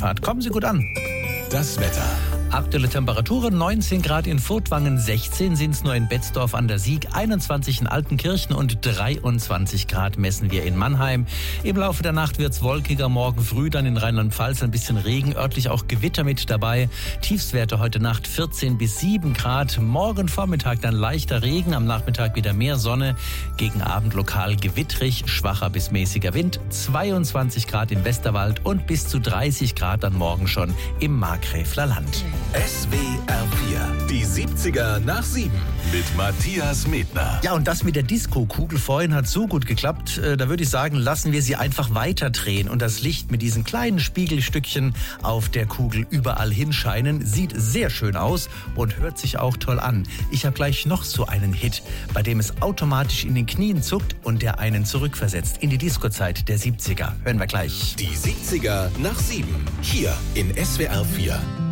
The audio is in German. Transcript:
Einfahrt. Kommen Sie gut an. Das Wetter. Aktuelle Temperaturen 19 Grad in Furtwangen, 16 sind es nur in Betzdorf an der Sieg, 21 in Altenkirchen und 23 Grad messen wir in Mannheim. Im Laufe der Nacht wird es wolkiger, morgen früh dann in Rheinland-Pfalz ein bisschen Regen, örtlich auch Gewitter mit dabei. Tiefstwerte heute Nacht 14 bis 7 Grad, morgen Vormittag dann leichter Regen, am Nachmittag wieder mehr Sonne, gegen Abend lokal gewittrig, schwacher bis mäßiger Wind, 22 Grad im Westerwald und bis zu 30 Grad dann morgen schon im Markgräfler Land. SWR 4, die 70er nach 7 mit Matthias Medner. Ja, und das mit der Disco-Kugel vorhin hat so gut geklappt, da würde ich sagen, lassen wir sie einfach weiter drehen und das Licht mit diesen kleinen Spiegelstückchen auf der Kugel überall hinscheinen. Sieht sehr schön aus und hört sich auch toll an. Ich habe gleich noch so einen Hit, bei dem es automatisch in den Knien zuckt und der einen zurückversetzt in die Disco-Zeit der 70er. Hören wir gleich. Die 70er nach 7, hier in SWR 4.